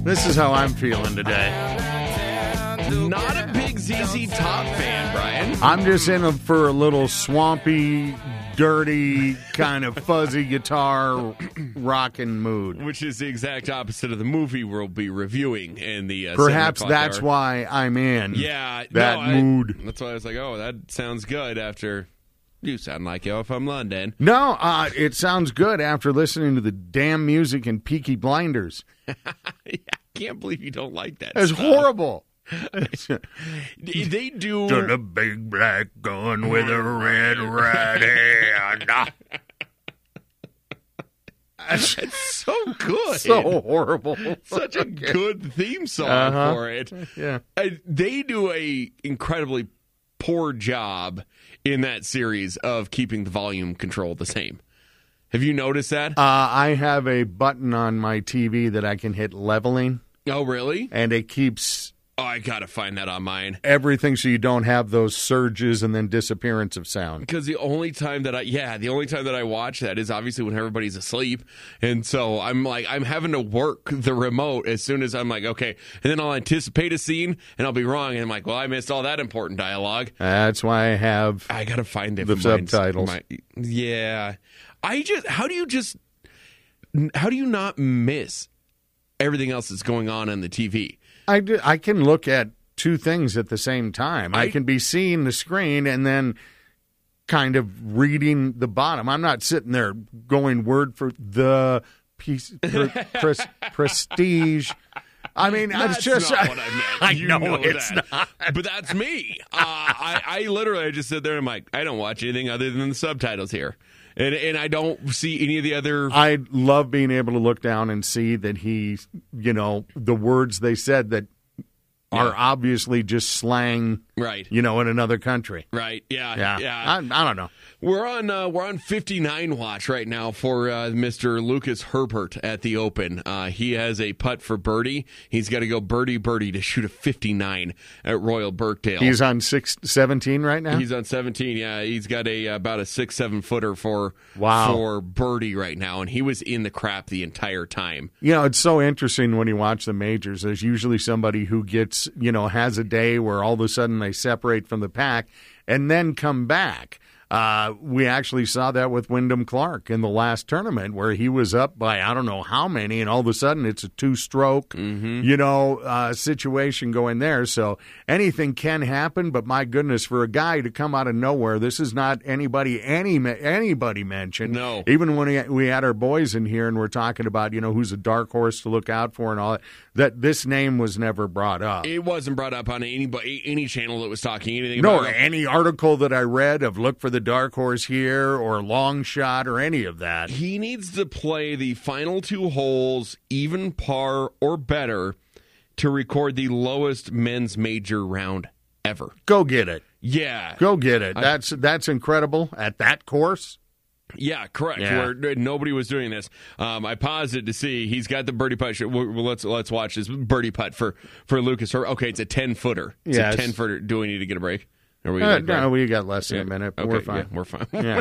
This is how I'm feeling today. Not a big ZZ Top fan, Brian. I'm just in for a little swampy, dirty, kind of fuzzy guitar rockin' mood. Which is the exact opposite of the movie we'll be reviewing in the Perhaps 7 o'clock that's hour. why I'm in that mood. That's why I was like, oh, that sounds good after you sound like Yo from London. No, it sounds good after listening to the damn music in Peaky Blinders. I can't believe you don't like that. It's stuff. horrible. They do. To the big black gun with a red right hand. It's so good. So horrible. Such a good theme song for it. Yeah. They do a incredibly poor job in that series of keeping the volume control the same. Have you noticed that? I have a button on my TV that I can hit leveling. Oh, really? And it keeps Oh, I got to find that on mine. everything so you don't have those surges and then disappearance of sound. Because the only time that I watch that is obviously when everybody's asleep. And so I'm having to work the remote as soon as I'm like, okay. And then I'll anticipate a scene and I'll be wrong. And I'm like, well, I missed all that important dialogue. That's why I got to find it. the subtitles. Yeah. How do you not miss everything else that's going on the TV? I can look at two things at the same time. I can be seeing the screen and then kind of reading the bottom. I'm not sitting there going word for the piece, prestige. I mean, That's it's just not what I meant. I You know, know it's that. not. But that's me. I literally just sit there and I'm like, I don't watch anything other than the subtitles here. And I don't see any of the other. I love being able to look down and see that he, the words they said that are obviously just slang, right? In another country, right? Yeah. I don't know. We're on 59 watch right now for Mr. Lucas Herbert at the Open. He has a putt for birdie. He's got to go birdie to shoot a 59 at Royal Birkdale. He's on 17 right now. He's on 17. Yeah, he's got about a 6-7 footer for birdie right now, and he was in the crap the entire time. It's so interesting when you watch the majors. There's usually somebody who gets has a day where all of a sudden they separate from the pack and then come back. We actually saw that with Wyndham Clark in the last tournament where he was up by I don't know how many, and all of a sudden it's a two-stroke, situation going there. So anything can happen, but my goodness, for a guy to come out of nowhere, this is not anybody mentioned. No. Even when we had our boys in here and we're talking about, who's a dark horse to look out for and all that this name was never brought up. It wasn't brought up on any channel that was talking anything No, about it. any article that I read of look for the dark horse here or long shot or any of that. He needs to play the final 2 holes even par or better to record the lowest men's major round ever. Go get it. Yeah. Go get it. That's incredible at that course. Yeah, correct. Yeah. Where nobody was doing this. I paused it to see. He's got the birdie putt. Let's watch this birdie putt for Lucas. Okay, it's a 10-footer. It's Yes. a 10-footer. Do we need to get a break? Or we No, we got less than a minute. But Okay, we're fine. yeah, we're fine. Yeah.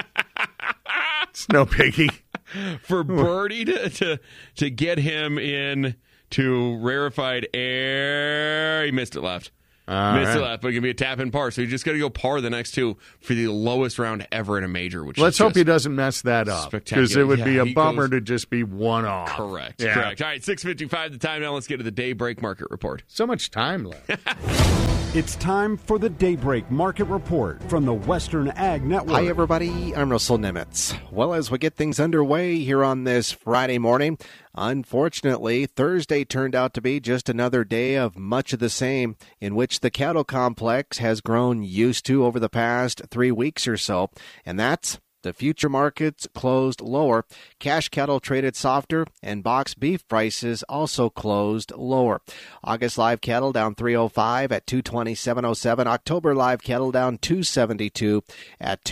It's no biggie. For birdie to get him in to rarefied air, he missed it left. Missed it left, but it can be a tap in par. So you just got to go par the next 2 for the lowest round ever in a major. Which Let's is hope he doesn't mess that up, because it would be a bummer to just be one off. Correct. Yeah. Correct. All right, 6:55 the time now. Let's get to the Daybreak Market Report. So much time left. It's time for the Daybreak Market Report from the Western Ag Network. Hi, everybody. I'm Russell Nimitz. Well, as we get things underway here on this Friday morning, unfortunately, Thursday turned out to be just another day of much of the same, in which the cattle complex has grown used to over the past 3 weeks or so, and that's the future markets closed lower, cash cattle traded softer, and box beef prices also closed lower. August live cattle down 305 at 227.07. October live cattle down 272 at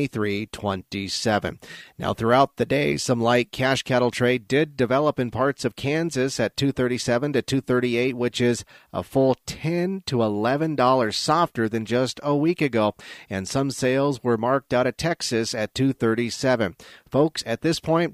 223.27. Now throughout the day, some light cash cattle trade did develop in parts of Kansas at 237 to 238, which is a full $10 to $11 softer than just a week ago. And some sales were marked out of Texas at 237. Folks, at this point,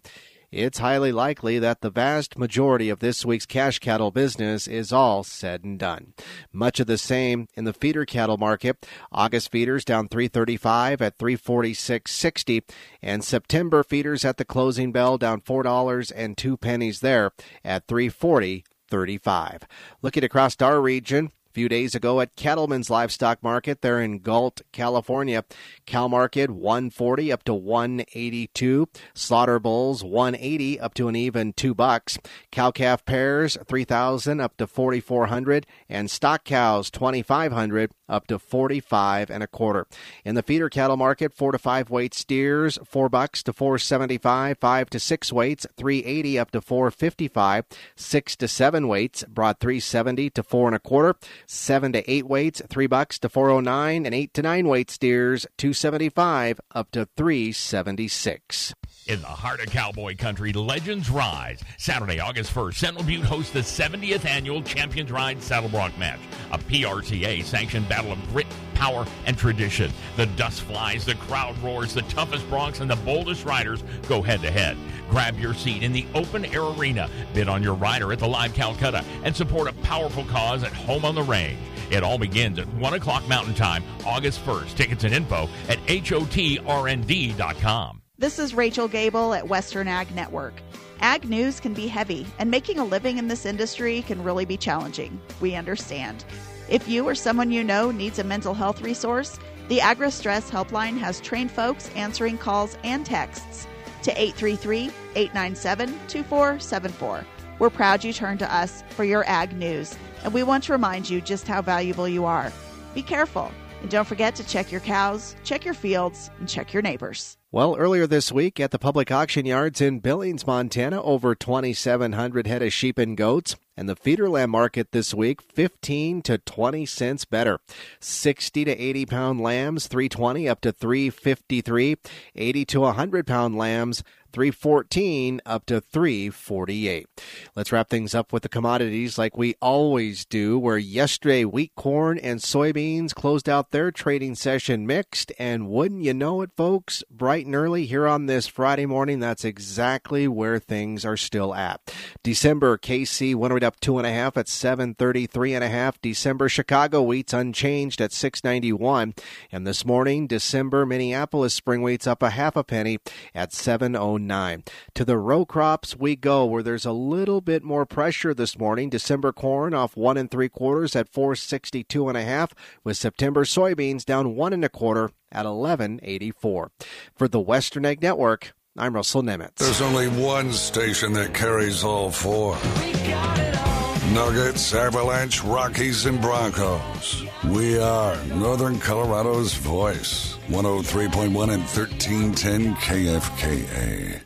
it's highly likely that the vast majority of this week's cash cattle business is all said and done. Much of the same in the feeder cattle market. August feeders down $3.35 at $346.60, and September feeders at the closing bell down $4.02 there at $340.35. Looking across our region, few days ago at Cattleman's Livestock Market there in Galt, California. Cow market 140 up to 182. Slaughter bulls 180 up to an even $2. Cow calf pairs 3,000 up to 4,400, and stock cows 2,500 up to 45 and a quarter. In the feeder cattle market, 4 to 5 weight steers $4 to 475. 5 to 6 weights $380 up to 455. 6 to 7 weights brought $370 to 4 and a quarter. 7 to 8 weights $3 to 409, and 8 to 9 weight steers $275 up to $376. In the heart of cowboy country, legends rise. Saturday, August 1st, Sentinel Butte hosts the 70th annual Champions Ride Saddle Bronc match, a PRCA-sanctioned battle of grit, power, and tradition. The dust flies, the crowd roars, the toughest broncs and the boldest riders go head-to-head. Grab your seat in the open-air arena, bid on your rider at the Live Calcutta, and support a powerful cause at home on the range. It all begins at 1 o'clock Mountain Time, August 1st. Tickets and info at hotrnd.com. This is Rachel Gable at Western Ag Network. Ag news can be heavy, and making a living in this industry can really be challenging. We understand. If you or someone you know needs a mental health resource, the Agri-Stress Helpline has trained folks answering calls and texts to 833-897-2474. We're proud you turned to us for your ag news, and we want to remind you just how valuable you are. Be careful, and don't forget to check your cows, check your fields, and check your neighbors. Well, earlier this week at the public auction yards in Billings, Montana, over 2,700 head of sheep and goats. And the feeder lamb market this week, 15 to 20 cents better. 60 to 80 pound lambs, $3.20 up to $3.53. 80 to 100 pound lambs, $3.14 up to $3.48. Let's wrap things up with the commodities like we always do, where yesterday wheat, corn, and soybeans closed out their trading session mixed. And wouldn't you know it, folks, bright and early here on this Friday morning, that's exactly where things are still at. December KC went right up 2.5 at $7.33.5. December Chicago wheat's unchanged at $6.91. And this morning, December Minneapolis spring wheat's up a half a penny at $7.09. To the row crops we go, where there's a little bit more pressure this morning. December corn off 1 3/4 at $4.62.5, with September soybeans down 1 1/4 at $11.84. For the Western Ag Network, I'm Russell Nemitz. There's only one station that carries all four. Nuggets, Avalanche, Rockies, and Broncos. We are Northern Colorado's voice. 103.1 and 1310 KFKA.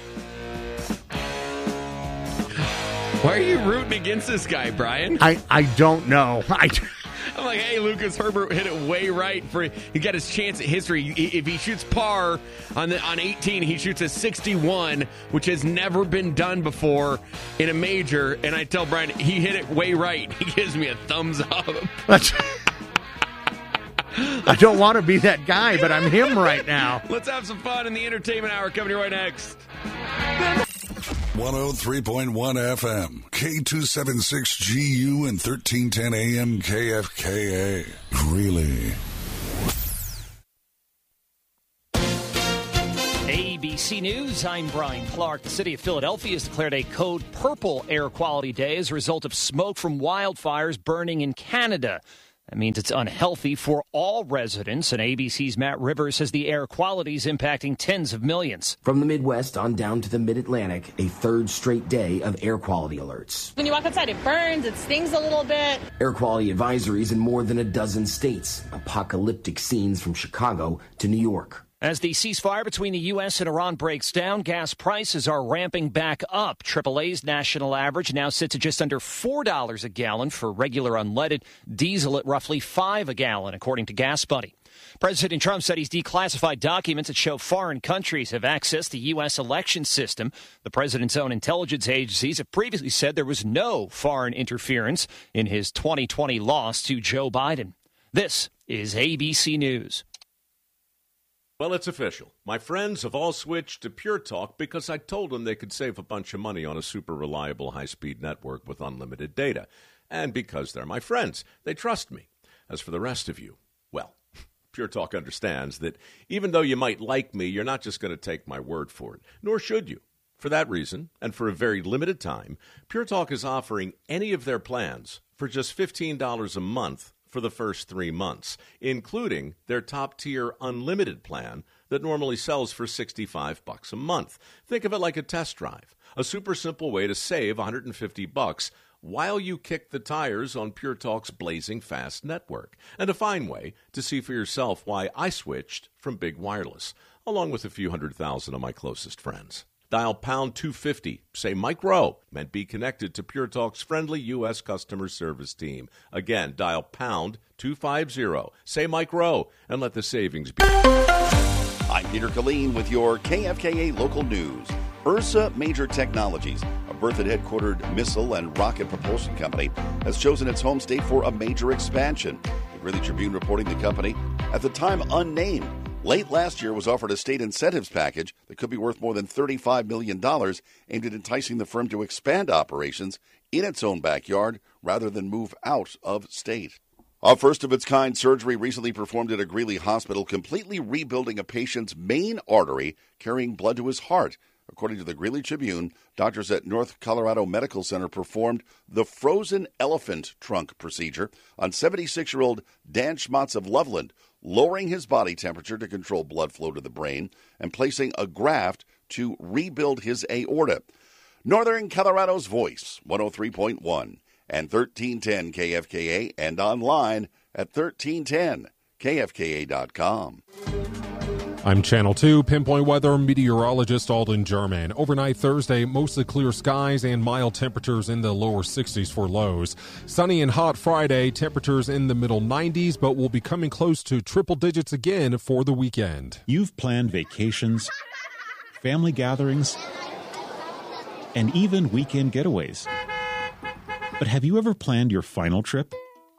Why are you rooting against this guy, Brian? I don't know. I'm like, hey, Lucas Herbert hit it way right. He got his chance at history. If he shoots par on 18, he shoots a 61, which has never been done before in a major. And I tell Brian, he hit it way right. He gives me a thumbs up. I don't want to be that guy, but I'm him right now. Let's have some fun in the entertainment hour coming right next. 103.1 FM, K276GU and 1310 AM KFKA. Really? ABC News, I'm Brian Clark. The city of Philadelphia has declared a code purple air quality day as a result of smoke from wildfires burning in Canada. That means it's unhealthy for all residents, and ABC's Matt Rivers says the air quality is impacting tens of millions. From the Midwest on down to the Mid-Atlantic, a third straight day of air quality alerts. When you walk outside, it burns, it stings a little bit. Air quality advisories in more than a dozen states. Apocalyptic scenes from Chicago to New York. As the ceasefire between the U.S. and Iran breaks down, gas prices are ramping back up. AAA's national average now sits at just under $4 a gallon for regular unleaded, diesel at roughly $5 a gallon, according to Gas Buddy. President Trump said he's declassified documents that show foreign countries have accessed the U.S. election system. The president's own intelligence agencies have previously said there was no foreign interference in his 2020 loss to Joe Biden. This is ABC News. Well, it's official. My friends have all switched to Pure Talk because I told them they could save a bunch of money on a super reliable high-speed network with unlimited data. And because they're my friends, they trust me. As for the rest of you, well, Pure Talk understands that even though you might like me, you're not just going to take my word for it, nor should you. For that reason, and for a very limited time, Pure Talk is offering any of their plans for just $15 a month for the first 3 months, including their top-tier unlimited plan that normally sells for $65 a month. Think of it like a test drive, a super simple way to save $150 while you kick the tires on Pure Talk's blazing fast network, and a fine way to see for yourself why I switched from big wireless, along with a few 100,000 of my closest friends. Dial pound 250, say Mike Rowe, and be connected to Pure Talk's friendly U.S. customer service team. Again, dial pound 250, say Mike Rowe, and let the savings be. I'm Peter Killeen with your KFKA local news. Ursa Major Technologies, a Berthoud-headquartered missile and rocket propulsion company, has chosen its home state for a major expansion. The Greeley Tribune reporting the company, at the time unnamed, late last year was offered a state incentives package that could be worth more than $35 million, aimed at enticing the firm to expand operations in its own backyard rather than move out of state. A first-of-its-kind surgery recently performed at a Greeley hospital, completely rebuilding a patient's main artery carrying blood to his heart. According to the Greeley Tribune, doctors at North Colorado Medical Center performed the frozen elephant trunk procedure on 76-year-old Dan Schmatz of Loveland, lowering his body temperature to control blood flow to the brain and placing a graft to rebuild his aorta. Northern Colorado's Voice, 103.1 and 1310 KFKA, and online at 1310kfka.com. I'm Channel 2 Pinpoint Weather meteorologist Alden German. Overnight Thursday, mostly clear skies and mild temperatures in the lower 60s for lows. Sunny and hot Friday, temperatures in the middle 90s, but will be coming close to triple digits again for the weekend. You've planned vacations, family gatherings, and even weekend getaways. But have you ever planned your final trip?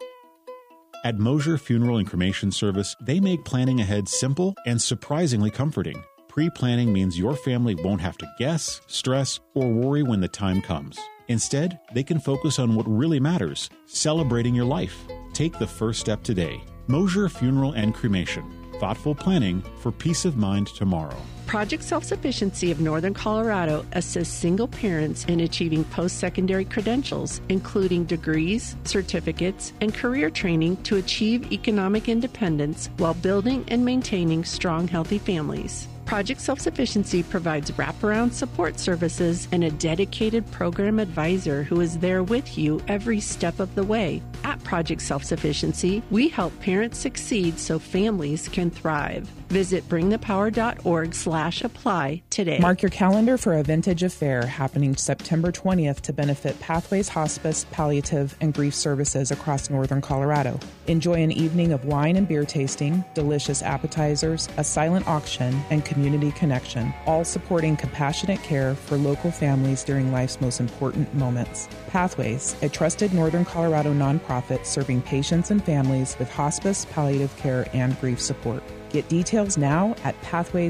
At Mosier Funeral and Cremation Service, they make planning ahead simple and surprisingly comforting. Pre-planning means your family won't have to guess, stress, or worry when the time comes. Instead, they can focus on what really matters, celebrating your life. Take the first step today. Mosier Funeral and Cremation. Thoughtful planning for peace of mind tomorrow. Project Self-Sufficiency of Northern Colorado assists single parents in achieving post-secondary credentials, including degrees, certificates, and career training to achieve economic independence while building and maintaining strong, healthy families. Project Self-Sufficiency provides wraparound support services and a dedicated program advisor who is there with you every step of the way. At Project Self-Sufficiency, we help parents succeed so families can thrive. Visit bringthepower.org/apply today. Mark your calendar for a Vintage Affair happening September 20th to benefit Pathways Hospice, Palliative, and Grief Services across Northern Colorado. Enjoy an evening of wine and beer tasting, delicious appetizers, a silent auction, and community connection, all supporting compassionate care for local families during life's most important moments. Pathways, a trusted Northern Colorado nonprofit serving patients and families with hospice, palliative care, and grief support. Get details now at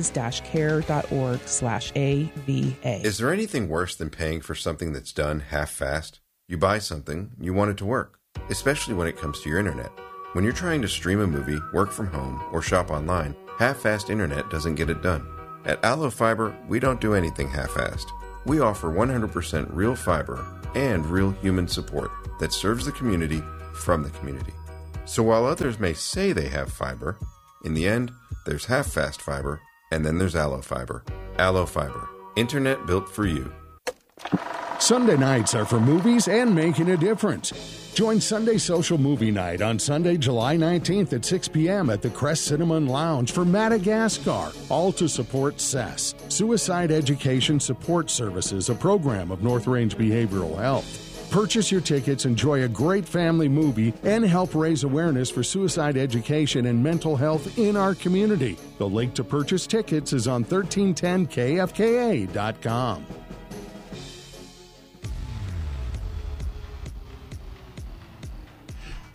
pathways-care.org/AVA. Is there anything worse than paying for something that's done half-fast? You buy something, you want it to work, especially when it comes to your internet. When you're trying to stream a movie, work from home, or shop online, half-fast internet doesn't get it done. At Allo Fiber, we don't do anything half-assed. We offer 100% real fiber and real human support that serves the community from the community. So while others may say they have fiber, in the end, there's half-fast fiber, and then there's Allo Fiber. Allo Fiber. Internet built for you. Sunday nights are for movies and making a difference. Join Sunday Social Movie Night on Sunday, July 19th at 6 p.m. at the Crest Cinema and Lounge for Madagascar, all to support SES, Suicide Education Support Services, a program of North Range Behavioral Health. Purchase your tickets, enjoy a great family movie, and help raise awareness for suicide education and mental health in our community. The link to purchase tickets is on 1310kfka.com.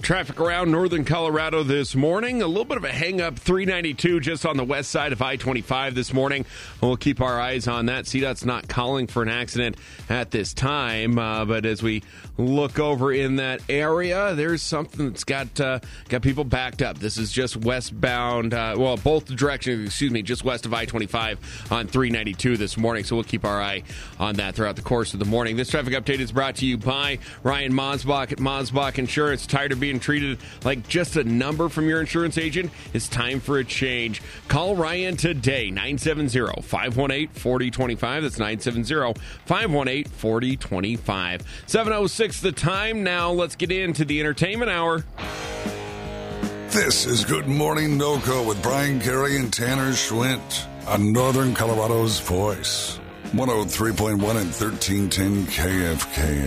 Traffic around northern Colorado this morning. A little bit of a hang-up, 392 just on the west side of I-25 this morning. We'll keep our eyes on that. CDOT's not calling for an accident at this time, but as we look over in that area, there's something that's got people backed up. This is just westbound, both directions, just west of I-25 on 392 this morning, so we'll keep our eye on that throughout the course of the morning. This traffic update is brought to you by Ryan Mosbach at Mosbach Insurance. Tired of being treated like just a number from your insurance agent? It's time for a change. Call Ryan today, 970-518-4025. That's 970-518-4025. 7:06 the time. Now let's get into the entertainment hour. This is Good Morning NOCO with Brian Carey and Tanner Schwint on Northern Colorado's Voice. 103.1 and 1310 KFK.